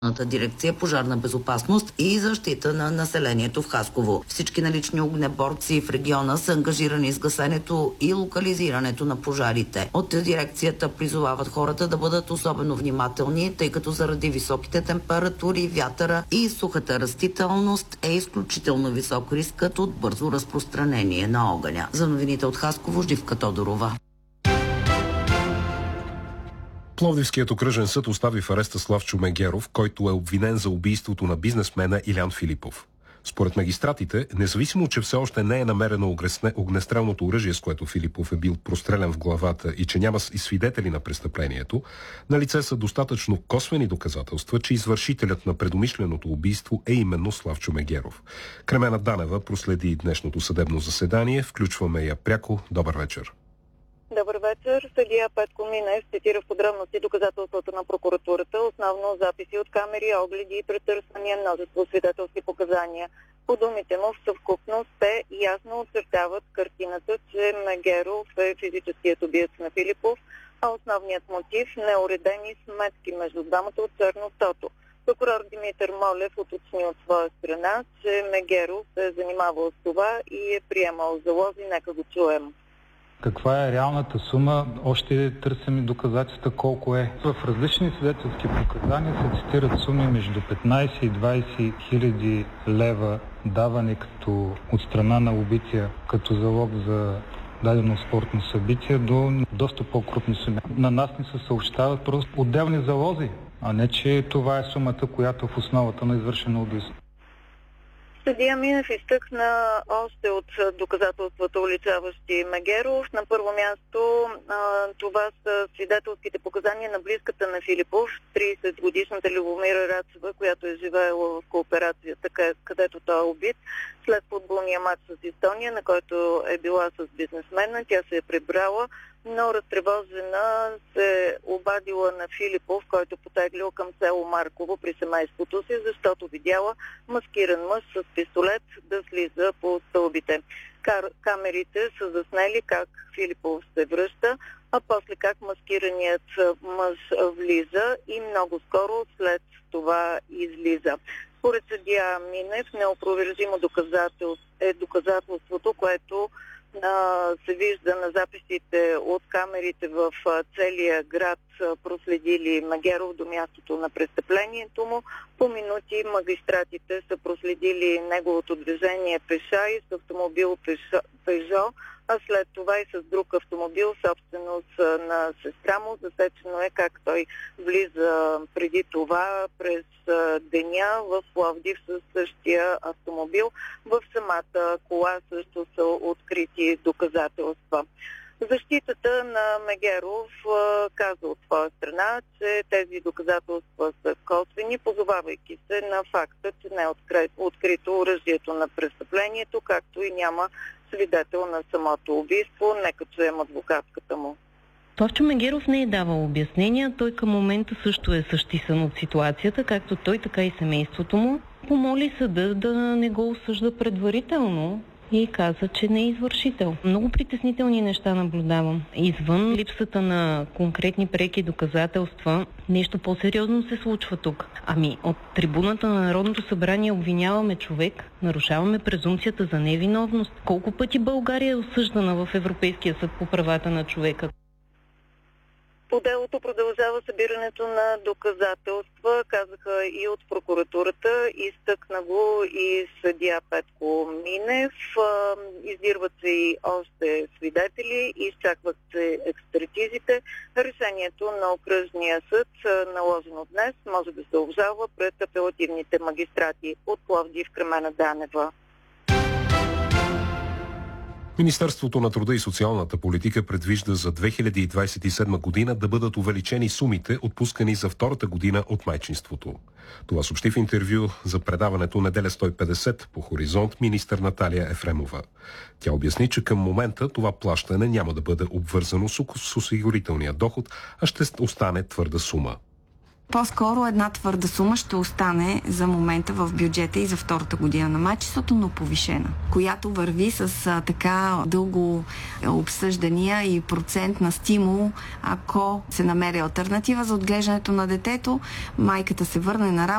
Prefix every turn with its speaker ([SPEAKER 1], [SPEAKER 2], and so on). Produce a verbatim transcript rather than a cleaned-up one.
[SPEAKER 1] дирекция пожарна безопасност и защита на населението в Хасково. Всички налични огнеборци в региона са ангажирани с гасенето и локализирането на пожарите. От дирекцията призовават хората да бъдат особено внимателни, тъй като заради високите температури, вятъра и сухата растителност е изключително висок рискът от бързо разпространение на огъня. За новините от Хасково, Живка Тодорова.
[SPEAKER 2] Пловдивският окръжен съд остави в ареста Славчо Мегеров, който е обвинен за убийството на бизнесмена Илян Филипов. Според магистратите, независимо, че все още не е намерено огнестрелното оръжие, с което Филипов е бил прострелян в главата и че няма и свидетели на престъплението, налице са достатъчно косвени доказателства, че извършителят на предумишленото убийство е именно Славчо Мегеров. Кремена Данева проследи днешното съдебно заседание. Включваме я пряко. Добър вечер.
[SPEAKER 3] Добър вечер. Съдия Петко Минев цитира в подробности доказателствата на прокуратурата, основно записи от камери, огледи и претърсвания, множество свидетелски показания. По думите му в съвкупност те ясно очертават картината, че Мегеров е физическият убиец на Филипов, а основният мотив – неуредени сметки между двамата от чернотото. Прокурор Димитър Молев уточни от своя страна, че Мегеров се е занимавал с това и е приемал залози. Нека го чуем.
[SPEAKER 4] Каква е реалната сума? Още търсим доказателства колко е. В различни свидетелски показания се цитират суми между петнайсет и двайсет хиляди лева давани като от страна на убития като залог за дадено спортно събитие до доста по-крупни суми. На нас ни се съобщават просто отделни залози, а не че това е сумата, която е в основата на извършено убийство.
[SPEAKER 3] Съдия Минев изтъкна още от доказателствата, уличаващи Мегеров. На първо място това са свидетелските показания на близката на Филипов, трийсетгодишната Любомира Рацева, която е живеела в кооперацията, където той е убит. След футболния матч с Естония, на който е била с бизнесмена, тя се е прибрала, но разтревожена се обадила на Филипов, който потеглил към село Марково при семейството си, защото видяла маскиран мъж с пистолет да слиза по стълбите. Кар- камерите са заснели как Филипов се връща, а после как маскираният мъж влиза и много скоро след това излиза. Според съдия Минев, неопровержимо доказателство е доказателството, което се вижда на записите от камерите в целия град, проследили Мегеров до мястото на престъплението му. По минути магистратите са проследили неговото движение пеша и с автомобил Пежо, а след това и с друг автомобил, собственост на сестра му. Засечено е как той влиза преди това през деня в Пловдив със същия автомобил. В самата кола също са открити доказателства. Защитата на Мегеров каза от своя страна, че тези доказателства са косвени, позовавайки се на факта, че не е открито оръжието на престъплението, както и няма свидетел на самото убийство. Нека чуем адвокатката му.
[SPEAKER 5] Славчо Мегеров не е давал обяснения. Той към момента също е същисан от ситуацията, както той, така и семейството му. Помоли съда да не го осъжда предварително и каза, че не е извършител. Много притеснителни неща наблюдавам. Извън липсата на конкретни преки доказателства, нещо по-сериозно се случва тук. Ами, от трибуната на Народното събрание обвиняваме човек, нарушаваме презумпцията за невиновност. Колко пъти България е осъждана в Европейския съд по правата на човека?
[SPEAKER 3] По делото продължава събирането на доказателства, казаха и от прокуратурата, изтъкна го и съдия Петко Минев. Издирват се и още свидетели, изчакват се експертизите. Решението на окръжния съд, наложено днес, може да се обжалва пред апелативните магистрати. От Пловдив, Кремена Данева.
[SPEAKER 2] Министерството на труда и социалната политика предвижда за две хиляди двадесет и седма година да бъдат увеличени сумите, отпускани за втората година от майчинството. Това съобщи в интервю за предаването Неделя сто и петдесет по Хоризонт министър Наталия Ефремова. Тя обясни, че към момента това плащане няма да бъде обвързано с осигурителния доход, а ще остане твърда сума.
[SPEAKER 6] По-скоро една твърда сума ще остане за момента в бюджета и за втората година на майчинството, но повишена, която върви с а, така дълго обсъждания и процент на стимул, ако се намери алтернатива за отглеждането на детето, майката се върне на работа.